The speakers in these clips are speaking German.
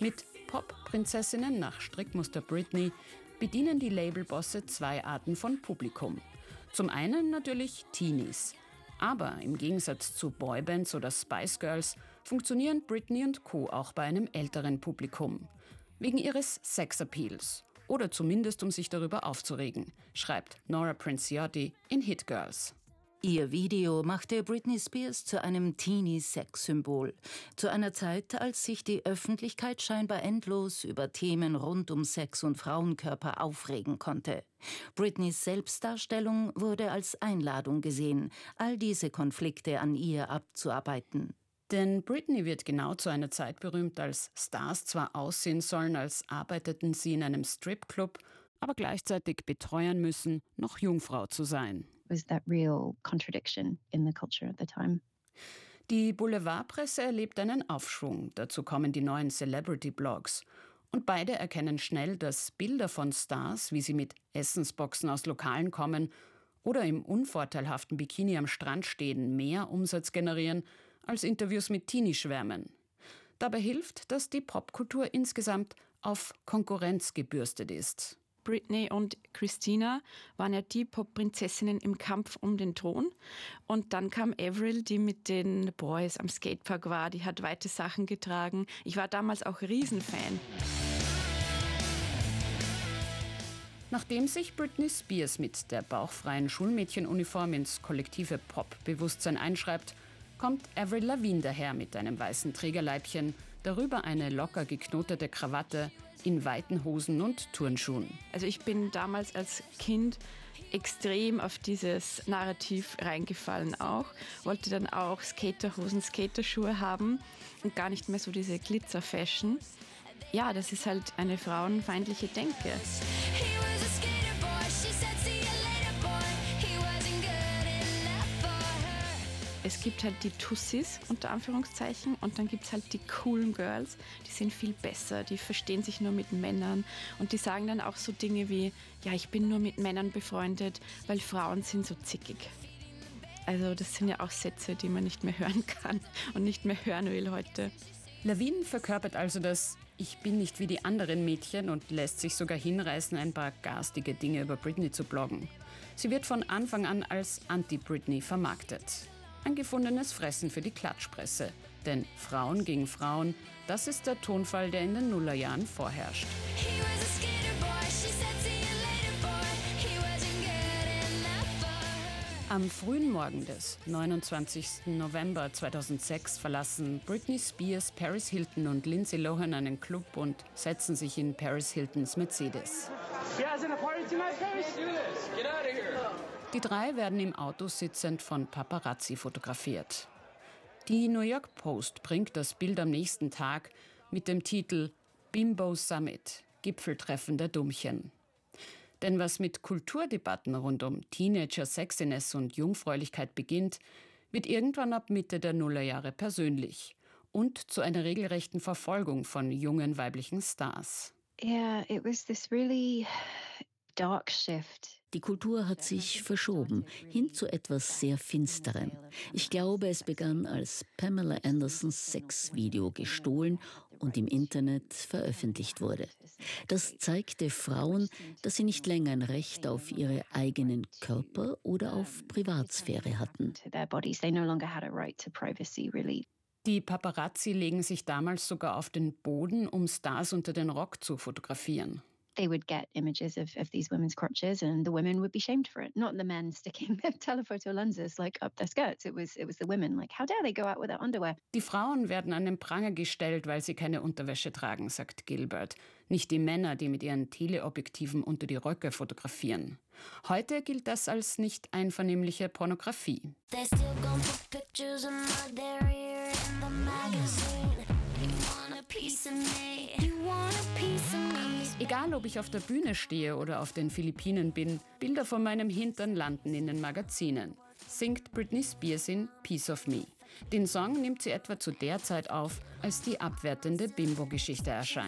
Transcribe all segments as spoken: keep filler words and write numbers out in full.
Mit Pop-Prinzessinnen nach Strickmuster Britney bedienen die Labelbosse zwei Arten von Publikum. Zum einen natürlich Teenies. Aber im Gegensatz zu Boybands oder Spice Girls funktionieren Britney und Co. auch bei einem älteren Publikum. Wegen ihres Sexappeals. Oder zumindest um sich darüber aufzuregen, schreibt Nora Princiotti in Hit Girls. Ihr Video machte Britney Spears zu einem Teenie-Sex-Symbol. Zu einer Zeit, als sich die Öffentlichkeit scheinbar endlos über Themen rund um Sex und Frauenkörper aufregen konnte. Britneys Selbstdarstellung wurde als Einladung gesehen, all diese Konflikte an ihr abzuarbeiten. Denn Britney wird genau zu einer Zeit berühmt, als Stars zwar aussehen sollen, als arbeiteten sie in einem Stripclub, aber gleichzeitig beteuern müssen, noch Jungfrau zu sein. Was that real contradiction in the culture at the time. Die Boulevardpresse erlebt einen Aufschwung. Dazu kommen die neuen Celebrity-Blogs. Und beide erkennen schnell, dass Bilder von Stars, wie sie mit Essensboxen aus Lokalen kommen oder im unvorteilhaften Bikini am Strand stehen, mehr Umsatz generieren als Interviews mit Teenie-Schwärmen. Dabei hilft, dass die Popkultur insgesamt auf Konkurrenz gebürstet ist. Britney und Christina waren ja die Pop-Prinzessinnen im Kampf um den Thron. Und dann kam Avril, die mit den Boys am Skatepark war. Die hat weite Sachen getragen. Ich war damals auch Riesenfan. Nachdem sich Britney Spears mit der bauchfreien Schulmädchenuniform ins kollektive Pop-Bewusstsein einschreibt, kommt Avril Lavigne daher mit einem weißen Trägerleibchen, darüber eine locker geknotete Krawatte, in weiten Hosen und Turnschuhen. Also ich bin damals als Kind extrem auf dieses Narrativ reingefallen auch. Wollte dann auch Skaterhosen, Skaterschuhe haben und gar nicht mehr so diese Glitzer-Fashion. Ja, das ist halt eine frauenfeindliche Denke. Es gibt halt die Tussis, unter Anführungszeichen, und dann gibt es halt die coolen Girls, die sind viel besser, die verstehen sich nur mit Männern und die sagen dann auch so Dinge wie, ja, ich bin nur mit Männern befreundet, weil Frauen sind so zickig. Also das sind ja auch Sätze, die man nicht mehr hören kann und nicht mehr hören will heute. Lavigne verkörpert also das Ich bin nicht wie die anderen Mädchen und lässt sich sogar hinreißen, ein paar garstige Dinge über Britney zu bloggen. Sie wird von Anfang an als Anti-Britney vermarktet. Ein gefundenes Fressen für die Klatschpresse. Denn Frauen gegen Frauen, das ist der Tonfall, der in den Nullerjahren vorherrscht. Am frühen Morgen des neunundzwanzigsten November zweitausendsechs verlassen Britney Spears, Paris Hilton und Lindsay Lohan einen Club und setzen sich in Paris Hiltons Mercedes. Die drei werden im Auto sitzend von Paparazzi fotografiert. Die New York Post bringt das Bild am nächsten Tag mit dem Titel Bimbo Summit, Gipfeltreffen der Dummchen. Denn was mit Kulturdebatten rund um Teenager-Sexiness und Jungfräulichkeit beginnt, wird irgendwann ab Mitte der Nullerjahre persönlich und zu einer regelrechten Verfolgung von jungen weiblichen Stars. Yeah, it was this really dark shift. Die Kultur hat sich verschoben, hin zu etwas sehr Finsterem. Ich glaube, es begann, als Pamela Andersons Sexvideo gestohlen und im Internet veröffentlicht wurde. Das zeigte Frauen, dass sie nicht länger ein Recht auf ihre eigenen Körper oder auf Privatsphäre hatten. Die Paparazzi legen sich damals sogar auf den Boden, um Stars unter den Rock zu fotografieren. They would get images of, of these women's crotches and the women would be shamed for it. Not the men sticking their telephoto lenses like up their skirts. It was, it was the women. Like, how dare they go out without underwear? Die Frauen werden an den Pranger gestellt, weil sie keine Unterwäsche tragen, sagt Gilbert. Nicht die Männer, die mit ihren Teleobjektiven unter die Röcke fotografieren. Heute gilt das als nicht einvernehmliche Pornografie. They still gonna put pictures of my derriere in the magazine. You want a piece of me? You want a piece of me? Egal, ob ich auf der Bühne stehe oder auf den Philippinen bin, Bilder von meinem Hintern landen in den Magazinen, singt Britney Spears in Piece of Me. Den Song nimmt sie etwa zu der Zeit auf, als die abwertende Bimbo-Geschichte erscheint.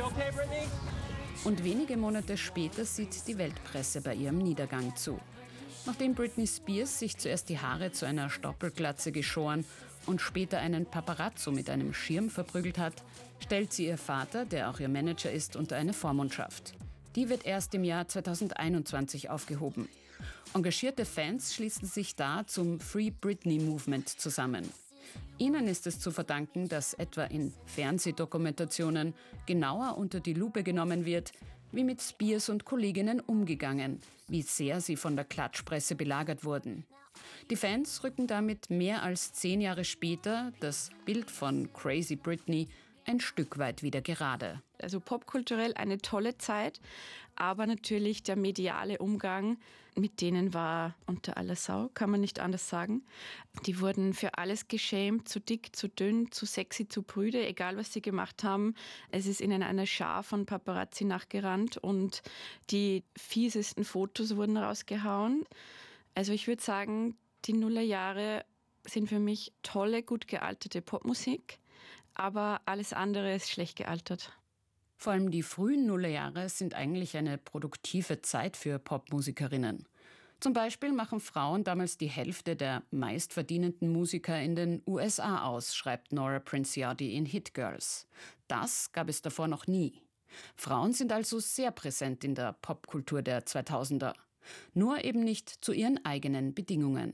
Und wenige Monate später sieht die Weltpresse bei ihrem Niedergang zu. Nachdem Britney Spears sich zuerst die Haare zu einer Stoppelglatze geschoren und später einen Paparazzo mit einem Schirm verprügelt hat, stellt sie ihr Vater, der auch ihr Manager ist, unter eine Vormundschaft. Die wird erst im Jahr zweitausendeinundzwanzig aufgehoben. Engagierte Fans schließen sich da zum Free Britney Movement zusammen. Ihnen ist es zu verdanken, dass etwa in Fernsehdokumentationen genauer unter die Lupe genommen wird, wie mit Spears und Kolleginnen umgegangen, wie sehr sie von der Klatschpresse belagert wurden. Die Fans rücken damit mehr als zehn Jahre später das Bild von Crazy Britney ein Stück weit wieder gerade. Also popkulturell eine tolle Zeit, aber natürlich der mediale Umgang mit denen war unter aller Sau, kann man nicht anders sagen. Die wurden für alles geschämt, zu dick, zu dünn, zu sexy, zu prüde, egal was sie gemacht haben. Es ist ihnen eine Schar von Paparazzi nachgerannt und die fiesesten Fotos wurden rausgehauen. Also ich würde sagen, die Nullerjahre sind für mich tolle, gut gealterte Popmusik, aber alles andere ist schlecht gealtert. Vor allem die frühen Nullerjahre sind eigentlich eine produktive Zeit für Popmusikerinnen. Zum Beispiel machen Frauen damals die Hälfte der meistverdienenden Musiker in den U S A aus, schreibt Nora Princiardi in Hit Girls. Das gab es davor noch nie. Frauen sind also sehr präsent in der Popkultur der zweitausender. Nur eben nicht zu ihren eigenen Bedingungen.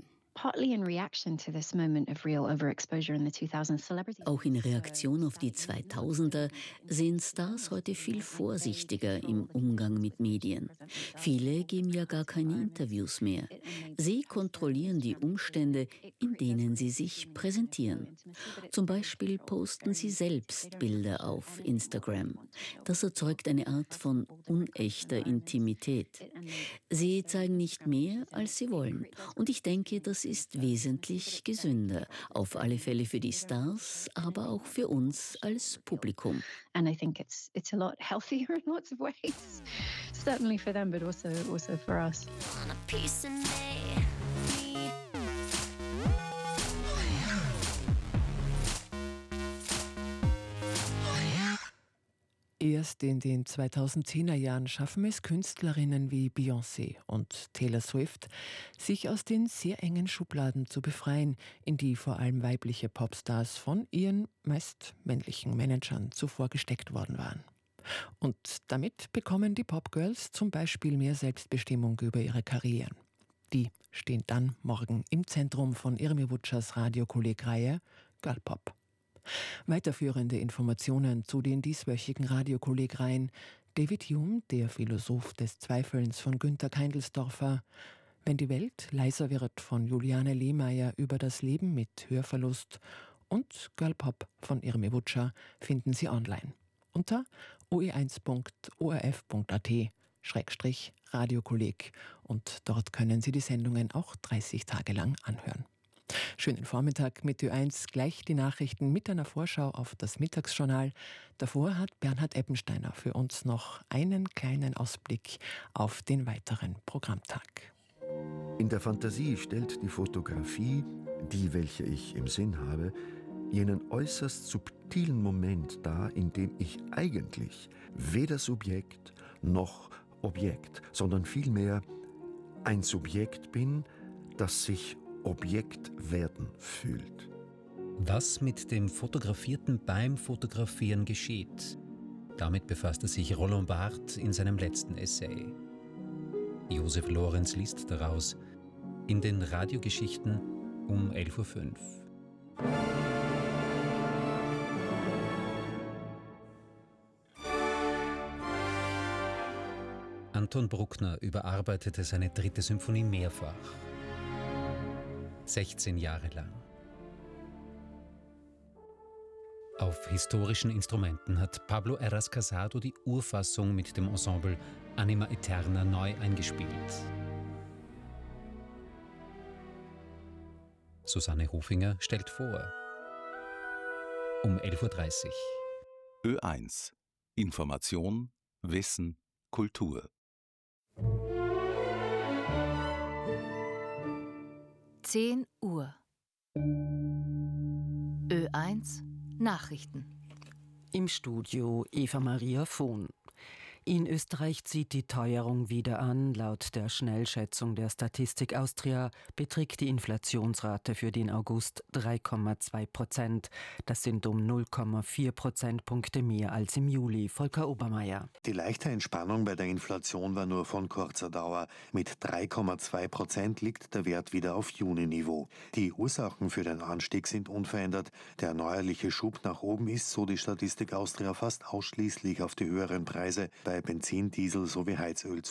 Auch in Reaktion auf die zweitausender sind Stars heute viel vorsichtiger im Umgang mit Medien. Viele geben ja gar keine Interviews mehr. Sie kontrollieren die Umstände, in denen sie sich präsentieren. Zum Beispiel posten sie selbst Bilder auf Instagram. Das erzeugt eine Art von unechter Intimität. Sie zeigen nicht mehr, als sie wollen. Und ich denke, das ist wesentlich gesünder. Auf alle Fälle für die Stars, aber auch für uns als Publikum. And I think it's it's a lot healthier in lots of ways. Certainly for them, but also also for us. Erst in den zweitausendzehner Jahren schaffen es Künstlerinnen wie Beyoncé und Taylor Swift, sich aus den sehr engen Schubladen zu befreien, in die vor allem weibliche Popstars von ihren meist männlichen Managern zuvor gesteckt worden waren. Und damit bekommen die Popgirls zum Beispiel mehr Selbstbestimmung über ihre Karrieren. Die stehen dann morgen im Zentrum von Irmi Wutschers Radiokolleg-Reihe Girl Pop. Weiterführende Informationen zu den dieswöchigen Radiokolleg-Reihen: David Hume, der Philosoph des Zweifelns von Günter Keindelsdorfer, Wenn die Welt leiser wird von Juliane Lehmeier über das Leben mit Hörverlust und Girl Pop von Irmi Wutscher finden Sie online unter o e eins punkt o r f punkt a t Schrägstrich Radiokolleg und dort können Sie die Sendungen auch dreißig Tage lang anhören. Schönen Vormittag mit Ö eins, gleich die Nachrichten mit einer Vorschau auf das Mittagsjournal. Davor hat Bernhard Eppensteiner für uns noch einen kleinen Ausblick auf den weiteren Programmtag. In der Fantasie stellt die Fotografie, die welche ich im Sinn habe, jenen äußerst subtilen Moment dar, in dem ich eigentlich weder Subjekt noch Objekt, sondern vielmehr ein Subjekt bin, das sich Objekt werden fühlt. Was mit dem Fotografierten beim Fotografieren geschieht, damit befasste sich Roland Barthes in seinem letzten Essay. Josef Lorenz liest daraus in den Radiogeschichten um elf Uhr fünf. Anton Bruckner überarbeitete seine dritte Symphonie mehrfach. sechzehn Jahre lang. Auf historischen Instrumenten hat Pablo Heras Casado die Urfassung mit dem Ensemble Anima Eterna neu eingespielt. Susanne Hofinger stellt vor. Um elf Uhr dreißig. Ö eins. Information, Wissen, Kultur. zehn Uhr. Ö eins Nachrichten. Im Studio Eva Maria Vohn. In Österreich zieht die Teuerung wieder an. Laut der Schnellschätzung der Statistik Austria beträgt die Inflationsrate für den August drei Komma zwei Prozent. Das sind um null Komma vier Prozentpunkte mehr als im Juli. Volker Obermeier. Die leichte Entspannung bei der Inflation war nur von kurzer Dauer. Mit drei Komma zwei Prozent liegt der Wert wieder auf Juni-Niveau. Die Ursachen für den Anstieg sind unverändert. Der neuerliche Schub nach oben ist, so die Statistik Austria, fast ausschließlich auf die höheren Preise bei Benzin, Diesel sowie Heizöl